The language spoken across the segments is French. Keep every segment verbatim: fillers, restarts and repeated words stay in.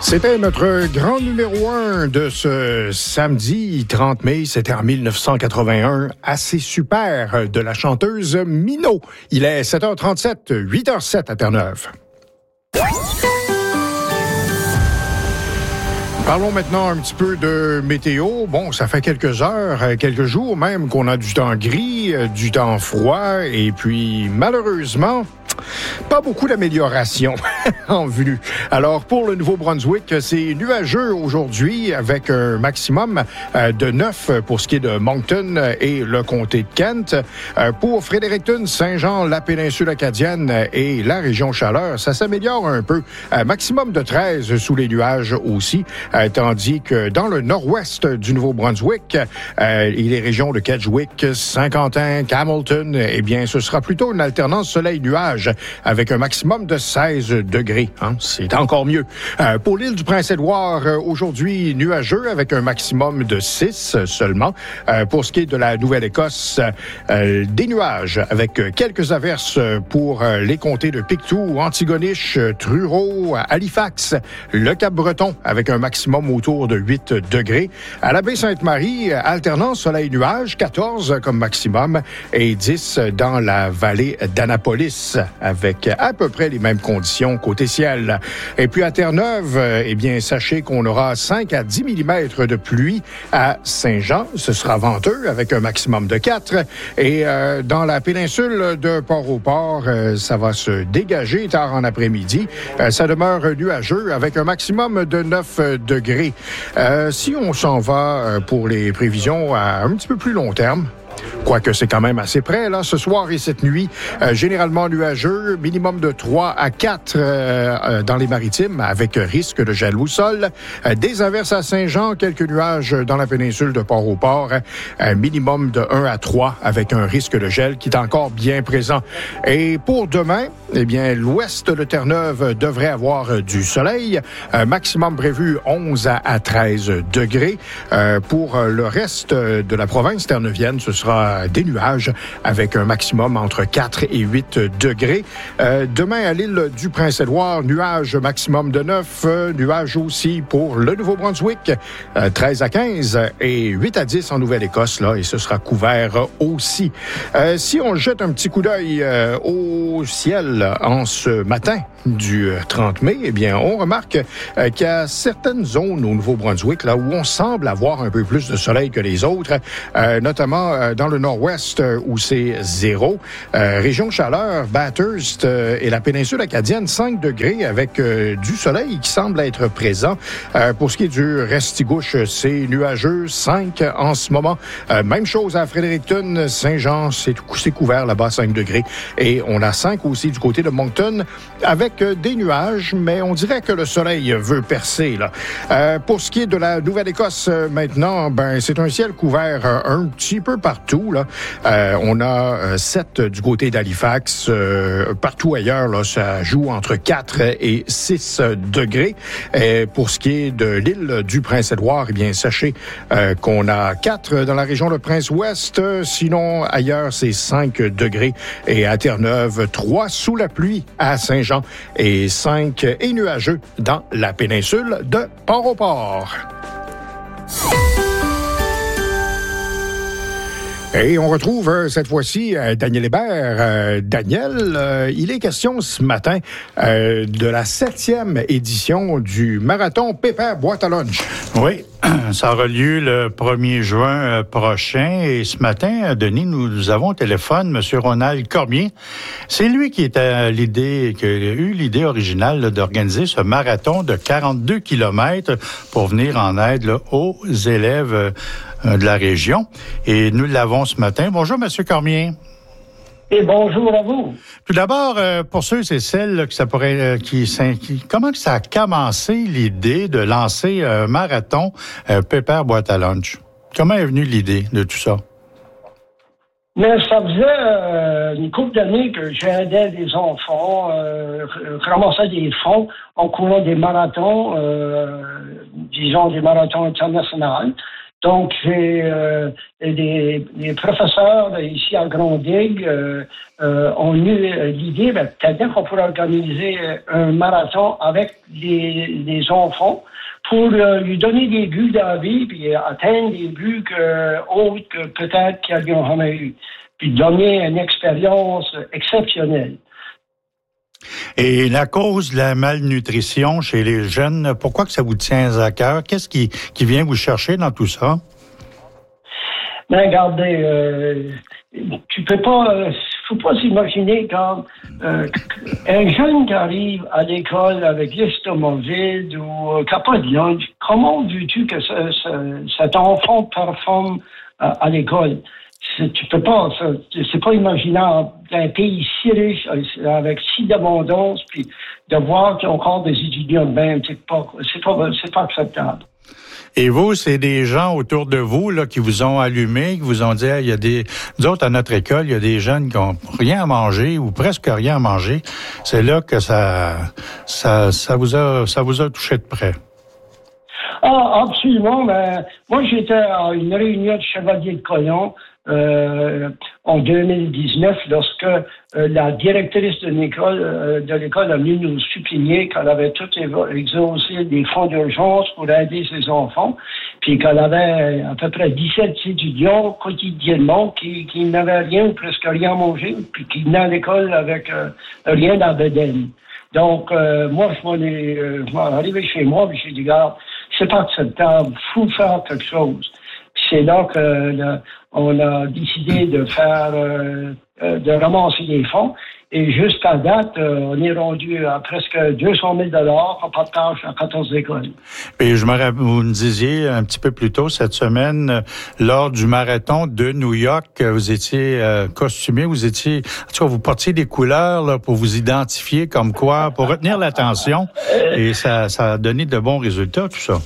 C'était notre grand numéro un de ce samedi trente mai. C'était en mille neuf cent quatre-vingt-un. Assez super de la chanteuse Minot. Il est sept heures trente-sept, huit heures zéro sept à Terre-Neuve. Parlons maintenant un petit peu de météo. Bon, ça fait quelques heures, quelques jours même qu'on a du temps gris, du temps froid, et puis malheureusement, pas beaucoup d'amélioration en vue. Alors, pour le Nouveau-Brunswick, c'est nuageux aujourd'hui avec un maximum de neuf pour ce qui est de Moncton et le comté de Kent. Pour Fredericton, Saint-Jean, la péninsule acadienne et la région Chaleur, ça s'améliore un peu. Maximum de treize sous les nuages aussi, tandis que dans le nord-ouest du Nouveau-Brunswick et les régions de Kedgwick, Saint-Quentin, Hamilton, eh bien, ce sera plutôt une alternance soleil-nuage avec un maximum de seize degrés. Hein? C'est encore mieux. Euh, pour l'île du Prince-Édouard, euh, aujourd'hui, nuageux avec un maximum de six seulement. Euh, pour ce qui est de la Nouvelle-Écosse, euh, des nuages avec quelques averses pour euh, les comtés de Pictou, Antigonish, Truro, Halifax, le Cap-Breton avec un maximum autour de huit degrés. À la baie Sainte-Marie, alternance soleil-nuage, quatorze comme maximum et dix dans la vallée d'Annapolis, avec à peu près les mêmes conditions côté ciel. Et puis à Terre-Neuve, eh bien, sachez qu'on aura cinq à dix millimètres de pluie à Saint-Jean. Ce sera venteux avec un maximum de quatre. Et euh, dans la péninsule de Port-au-Port, euh, ça va se dégager tard en après-midi. Euh, ça demeure nuageux avec un maximum de neuf degrés. Euh, si on s'en va pour les prévisions à un petit peu plus long terme, quoique c'est quand même assez près, là, ce soir et cette nuit, euh, généralement nuageux, minimum de trois à quatre euh, euh, dans les maritimes, avec risque de gel au sol. Euh, des averses à Saint-Jean, quelques nuages dans la péninsule de Port-au-Port, un minimum de un à trois, avec un risque de gel qui est encore bien présent. Et pour demain, eh bien, l'ouest de Terre-Neuve devrait avoir du soleil, un maximum prévu onze à treize degrés. Euh, pour le reste de la province terneuvienne, ce sera des nuages avec un maximum entre quatre et huit degrés. Euh, demain, à l'île du Prince-Édouard, nuages maximum de neuf, euh, nuages aussi pour le Nouveau-Brunswick, euh, treize à quinze et huit à dix en Nouvelle-Écosse, là, et ce sera couvert aussi. Euh, si on jette un petit coup d'œil euh, au ciel en ce matin du trente mai, eh bien, on remarque euh, qu'il y a certaines zones au Nouveau-Brunswick là où on semble avoir un peu plus de soleil que les autres, euh, notamment euh, dans le nord-ouest euh, où c'est zéro. Euh, région Chaleur, Bathurst euh, et la péninsule acadienne, cinq degrés avec euh, du soleil qui semble être présent. Euh, pour ce qui est du Restigouche, c'est nuageux, cinq en ce moment. Euh, même chose à Fredericton, Saint-Jean, c'est, c'est couvert là-bas, cinq degrés. Et on a cinq aussi du côté de Moncton avec des nuages, mais on dirait que le soleil veut percer, là. Euh, pour ce qui est de la Nouvelle-Écosse, euh, maintenant, ben, c'est un ciel couvert euh, un petit peu partout, là. Euh, on a euh, sept du côté d'Halifax. Euh, partout ailleurs, là, ça joue entre quatre et six degrés. Et pour ce qui est de l'île du Prince-Édouard, eh bien, sachez euh, qu'on a quatre dans la région de Prince-Ouest. Sinon, ailleurs, c'est cinq degrés. Et à Terre-Neuve, trois sous la pluie à Saint-Jean et cinq et nuageux dans la péninsule de Port-au-Port. Et on retrouve euh, cette fois-ci euh, Daniel Hébert. Euh, Daniel, euh, il est question ce matin euh, de la septième édition du marathon Pépère Boîte à lunch. Oui, ça aura lieu le premier juin prochain. Et ce matin, Denis, nous avons au téléphone M. Ronald Cormier. C'est lui qui, est à l'idée, qui a eu l'idée originale là, d'organiser ce marathon de quarante-deux kilomètres pour venir en aide là, aux élèves euh, de la région. Et nous l'avons ce matin. Bonjour, M. Cormier. Et bonjour à vous. Tout d'abord, euh, pour ceux et celles là, que ça pourrait, euh, qui, qui, comment que ça a commencé l'idée de lancer un marathon euh, Pépère Boîte à lunch? Comment est venue l'idée de tout ça? Mais ça faisait euh, une couple d'années que j'aidais des enfants, euh, ramasser des fonds en courant des marathons, euh, disons des marathons internationaux. Donc, j'ai euh, des, des professeurs ici à Grande-Digue euh, euh, ont eu l'idée, ben, peut-être qu'on pourrait organiser un marathon avec les, les enfants pour euh, lui donner des buts dans la vie, puis atteindre des buts que, autres que peut-être qu'ils n'ont jamais eu, puis donner une expérience exceptionnelle. Et la cause de la malnutrition chez les jeunes, pourquoi que ça vous tient à cœur? Qu'est-ce qui, qui vient vous chercher dans tout ça? Ben, regardez, euh, tu peux pas, euh, faut pas s'imaginer quand euh, un jeune qui arrive à l'école avec l'estomac vide ou euh, qui n'a pas de lunch, comment veux-tu que ce, ce, cet enfant performe euh, à l'école? C'est, tu peux pas, ça, c'est pas imaginable. Un pays si riche, avec si d'abondance, puis de voir qu'il y a encore des étudiants de même, c'est pas, c'est pas, c'est pas acceptable. Et vous, c'est des gens autour de vous là qui vous ont allumé, qui vous ont dit, hey, il y a des, nous autres à notre école, il y a des jeunes qui ont rien à manger ou presque rien à manger. C'est là que ça, ça, ça vous a, ça vous a touché de près. Ah, absolument. Mais moi, j'étais à une réunion de Chevalier de Colomb euh, en deux mille dix-neuf lorsque euh, la directrice de l'école, euh, de l'école a venu nous supplier qu'elle avait tout exaucé des fonds d'urgence pour aider ses enfants, puis qu'elle avait à peu près dix-sept étudiants quotidiennement qui, qui n'avaient rien ou presque rien à manger, puis qui venaient à l'école avec euh, rien dans la bedaine. Donc, euh, moi, je m'en ai, euh, je m'en arrivé chez moi, puis j'ai dit, regarde, c'est pas acceptable, faut faire quelque chose. Puis c'est là que là, on a décidé de faire, euh, de ramasser des fonds. Et jusqu'à date, euh, on est rendu à presque deux cent mille dollars en partage à quatorze écoles. Et je me rappelle, vous me disiez un petit peu plus tôt cette semaine, lors du marathon de New York, vous étiez euh, costumé, vous étiez, en tout cas, vous portiez des couleurs là, pour vous identifier comme quoi, pour retenir l'attention. Et ça, ça a donné de bons résultats, tout ça.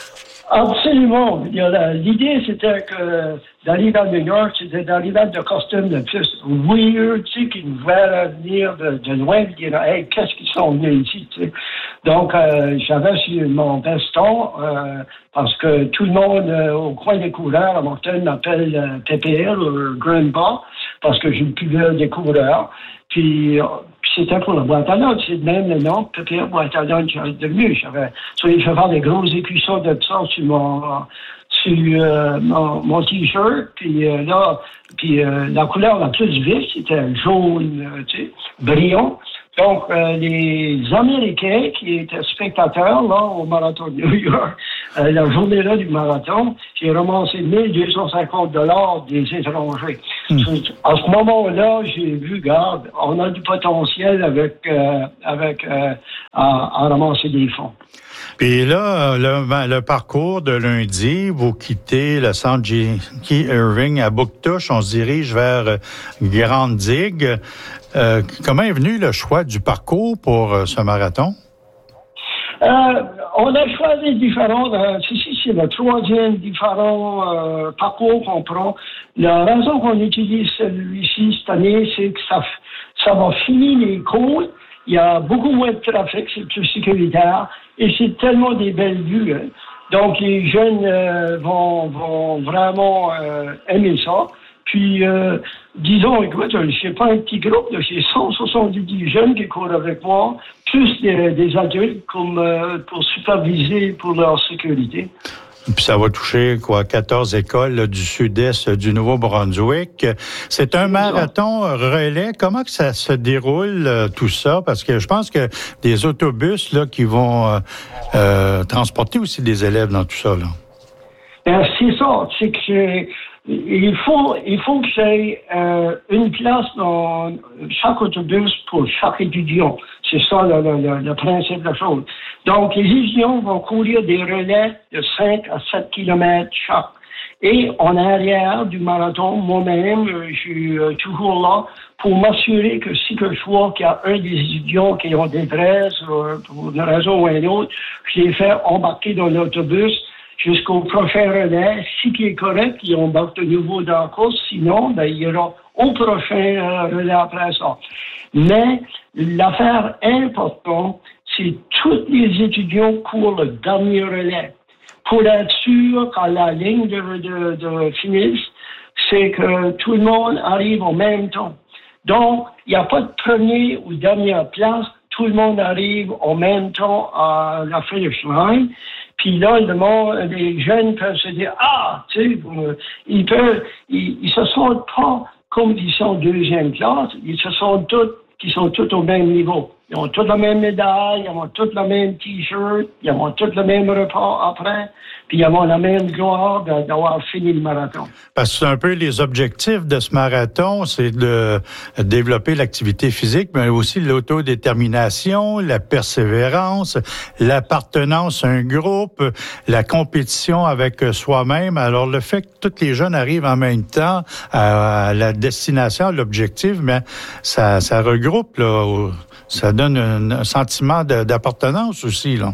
Absolument. L'idée, c'était que d'arriver à New York, c'était d'arriver de costumes de plus weird, tu sais, qui nous voulaient venir de, de loin et dire, hey, qu'est-ce qu'ils sont venus ici, tu sais. Donc, euh, j'avais sur mon veston, euh, parce que tout le monde euh, au coin des coureurs à Moncton m'appelle euh, P P L ou Grandpa, parce que j'ai le plus vieux des coureurs. Puis, c'était pour la boîte à lunch. C'est même le nom, P P L boîte à lunch, j'avais devenu. J'avais, so, je vais faire des gros écussons de ça sur mon, sur euh, mon, mon t-shirt. Puis euh, là, puis euh, la couleur la plus vive, c'était jaune, euh, tu sais, brillant. Donc, euh, les Américains qui étaient spectateurs là au marathon de New York, euh, la journée-là du marathon, j'ai ramassé mille deux cent cinquante dollars des étrangers. Mmh. À ce moment-là, j'ai vu, regarde, on a du potentiel avec euh, avec euh, à, à ramasser des fonds. Puis là, le, le parcours de lundi, vous quittez le centre J K. Irving à Bouctouche, on se dirige vers Grande-Digue. Euh, comment est venu le choix du parcours pour euh, ce marathon? Euh, on a choisi différents. Euh, ceci, c'est le troisième différent euh, parcours qu'on prend. La raison qu'on utilise celui-ci cette année, c'est que ça, ça va finir les côtes. Il y a beaucoup moins de trafic, c'est plus sécuritaire. Et c'est tellement des belles vues. Hein. Donc, les jeunes euh, vont, vont vraiment euh, aimer ça. Puis, euh, disons, écoute, c'est pas un petit groupe, là, c'est cent soixante-dix jeunes qui courent avec moi, plus des, des adultes comme euh, pour superviser pour leur sécurité. Puis ça va toucher, quoi, quatorze écoles là, du sud-est du Nouveau-Brunswick. C'est un marathon relais. Comment que ça se déroule, euh, tout ça? Parce que je pense que des autobus là qui vont euh, euh, transporter aussi des élèves dans tout ça, là. Ben, c'est ça. C'est que il faut, il faut que j'ai euh, une place dans chaque autobus pour chaque étudiant. C'est ça le, le, le principe de la chose. Donc, les étudiants vont courir des relais de cinq à sept kilomètres chaque. Et en arrière du marathon, moi-même, je suis euh, toujours là pour m'assurer que si que je vois qu'il y a un des étudiants qui ont des détresse euh, pour une raison ou une autre, je les fais embarquer dans l'autobus jusqu'au prochain relais. Si qui est correct, ils embarquent de nouveau dans la course. Sinon, ben, il y aura au prochain euh, relais après ça. Mais l'affaire importante, c'est que tous les étudiants courent le dernier relais. pour être sûr qu'à la ligne de, de, de finish, c'est que tout le monde arrive au même temps. Donc, il n'y a pas de première ou dernière place. Tout le monde arrive au même temps à la finish line. Puis là, le monde, les jeunes peuvent se dire, ah, tu sais, ils peuvent, ils, ils se sentent pas comme ils sont deuxième classe. Ils se sentent tous, qui sont tous au même niveau. Ils ont tous la même médaille, ils ont tous le même t-shirt, ils ont tous le même repas après, puis ils ont la même gloire d'avoir fini le marathon. Parce que c'est un peu les objectifs de ce marathon, c'est de développer l'activité physique, mais aussi l'autodétermination, la persévérance, l'appartenance à un groupe, la compétition avec soi-même. Alors, le fait que tous les jeunes arrivent en même temps à la destination, à l'objectif, mais ça, ça regroupe, là, ça donne un, un sentiment de, d'appartenance aussi, là.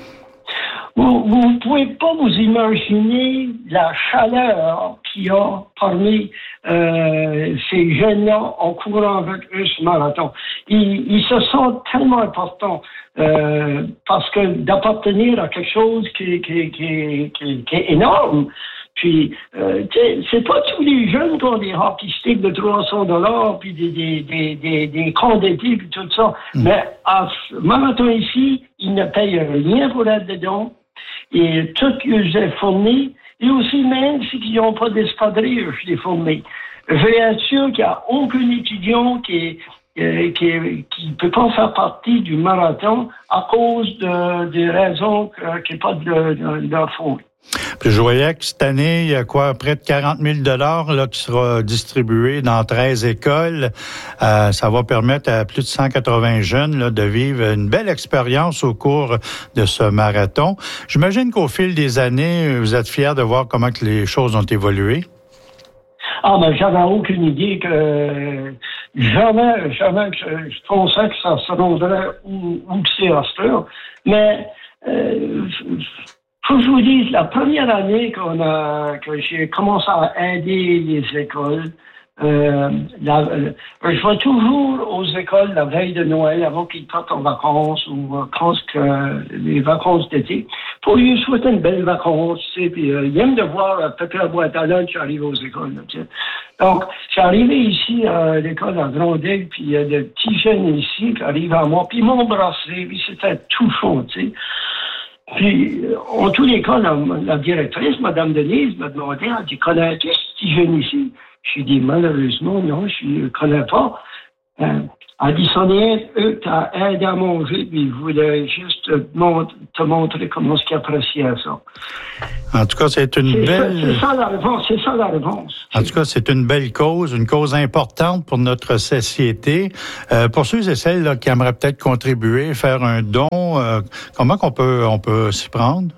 Vous ne pouvez pas vous imaginer la chaleur qu'il y a parmi euh, ces jeunes-là en courant avec eux ce marathon. Ils, ils se sentent tellement importants euh, parce que d'appartenir à quelque chose qui, qui, qui, qui, qui est énorme. Puis, euh, c'est pas tous les jeunes qui ont des hockey sticks de trois cents dollars, puis des, des, des, des, des comptes d'été, puis tout ça. Mm. Mais à ce marathon ici, ils ne payent rien pour être dedans. Et tout ils est fourni. Et aussi, même s'ils n'ont pas d'espadrille, je les fournis. Je vais être sûr qu'il n'y a aucun étudiant qui euh, qui qui peut pas faire partie du marathon à cause de, des raisons qu'il n'y a pas de, de, de fonds. Puis je voyais que cette année, il y a quoi, près de quarante mille dollars là, qui sera distribué dans treize écoles. Euh, ça va permettre à plus de cent quatre-vingts jeunes là, de vivre une belle expérience au cours de ce marathon. J'imagine qu'au fil des années, vous êtes fiers de voir comment que les choses ont évolué. Ah, ben, j'avais aucune idée que, jamais, jamais que je, je pensais que ça se rendrait où, où c'est à cette heure. Mais, euh, faut que je vous dise, la première année qu'on a, que j'ai commencé à aider les écoles, euh, la, euh, je vais toujours aux écoles la veille de Noël avant qu'ils partent en vacances ou euh, quand que les vacances d'été pour lui souhaiter une belle vacance, tu sais, puis euh, ils aiment de voir euh, Pépère boîte à lunch arriver aux écoles, là, tu sais. Donc, je suis arrivé ici à l'école à Grondel, puis il y a des petits jeunes ici qui arrivent à moi, puis ils m'ont embrassé, puis c'était touchant, tu sais. Puis, en tous les cas, la, la directrice, Mme Denise, m'a demandé, elle dit, connais-tu ce petit jeune ici? J'ai dit, malheureusement, non, je ne connais pas. Euh, elle dit, Sonia, eux, t'as aidé à manger, puis ils voulaient juste te, mont- te montrer comment ce qu'ils appréciaient ça. En tout cas, c'est une c'est belle... Ça, c'est ça la réponse, c'est ça la réponse. En tout cas, c'est une belle cause, une cause importante pour notre société. Euh, pour ceux et celles là, qui aimeraient peut-être contribuer, faire un don, euh, comment qu'on peut, on peut s'y prendre?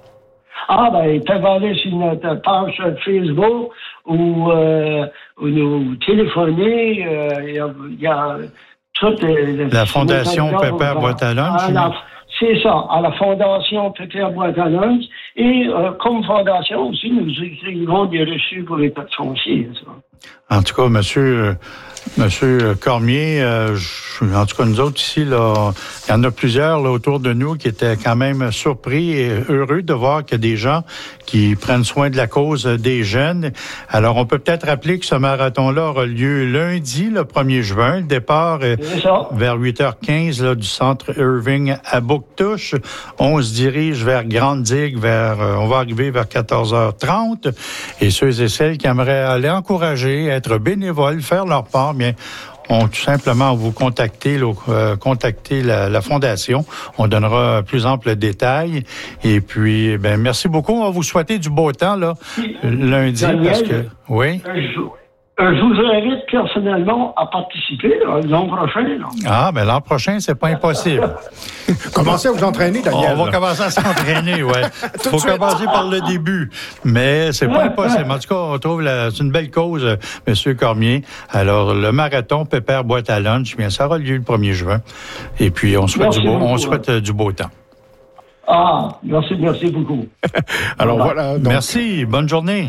Ah, ben, ils peuvent aller sur notre page Facebook ou, euh, ou nous téléphoner. Euh, il y a, il y a toutes les... La Fondation Pépère Boîte à lunch? À la, c'est ça, à la Fondation Pépère Boîte à lunch. Et euh, comme fondation aussi, nous écrivons des reçus pour les taxes foncières. En tout cas, monsieur... Monsieur Cormier, euh, je, en tout cas, nous autres ici, là, il y en a plusieurs là, autour de nous qui étaient quand même surpris et heureux de voir qu'il y a des gens qui prennent soin de la cause des jeunes. Alors, on peut peut-être rappeler que ce marathon-là aura lieu lundi, le premier juin. Le départ est vers huit heures quinze là, du centre Irving à Bouctouche. On se dirige vers Grande-Digue, vers, euh, on va arriver vers quatorze heures trente. Et ceux et celles qui aimeraient aller encourager, être bénévoles, faire leur part, bien, on tout simplement vous contacter, euh, contacter la, la Fondation. On donnera plus ample détails. Et puis, ben, merci beaucoup. On va vous souhaiter du beau temps, là, lundi, Daniel, parce que, oui. Euh, je vous invite personnellement à participer là, l'an prochain. Là. Ah, ben l'an prochain, c'est pas impossible. Commencez à vous entraîner, Daniel. On va commencer à s'entraîner, ouais. Faut commencer par le début. Mais c'est pas impossible. En tout cas, on trouve la, c'est une belle cause, euh, M. Cormier. Alors, le marathon Pépère Boîte à lunch, bien, ça aura lieu le premier juin. Et puis, on souhaite, du beau, on souhaite euh, du beau temps. Ah, merci, merci beaucoup. Alors, voilà. Donc... Merci. Bonne journée.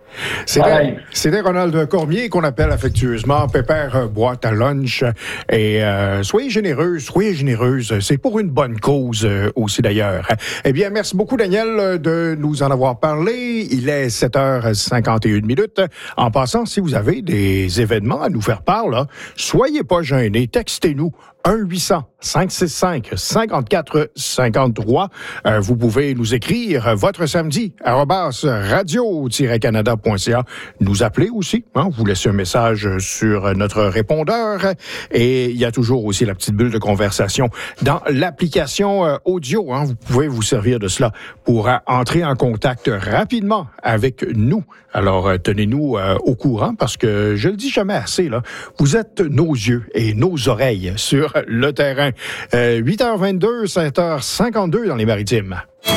C'était, c'était Ronald Cormier qu'on appelle affectueusement Pépère Boîte à lunch. Et euh, soyez généreux, soyez généreuse. C'est pour une bonne cause euh, aussi d'ailleurs. Eh bien, merci beaucoup Daniel de nous en avoir parlé. Il est sept heures cinquante et une minutes. En passant, si vous avez des événements à nous faire part, là, soyez pas gênés. Textez-nous un huit cents cinq six cinq cinquante-quatre cinquante-trois. Euh, vous pouvez nous écrire votre samedi arobase radio-canada point c a. Nous appeler aussi. Hein, vous laissez un message sur notre répondeur. Et il y a toujours aussi la petite bulle de conversation dans l'application euh, audio. Hein, vous pouvez vous servir de cela pour euh, entrer en contact rapidement avec nous. Alors, euh, tenez-nous euh, au courant parce que je le dis jamais assez, là. Vous êtes nos yeux et nos oreilles sur le terrain. Euh, huit heures vingt-deux, sept heures cinquante-deux dans les Maritimes.